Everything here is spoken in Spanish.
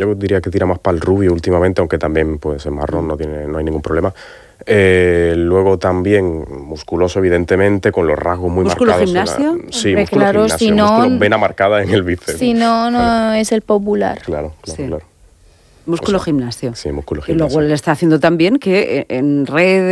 yo diría que tira más para el rubio últimamente, aunque también puede ser marrón, no hay ningún problema. Luego también musculoso, evidentemente, con los rasgos muy ¿Músculo marcados. gimnasio? Sí, Hombre, músculo claro, gimnasio, si no- músculo vena marcada en el bíceps. Si no, no es el popular. Claro, Sí. claro. Músculo O sea, gimnasio. Sí, músculo Y luego gimnasio. le está haciendo también que en redes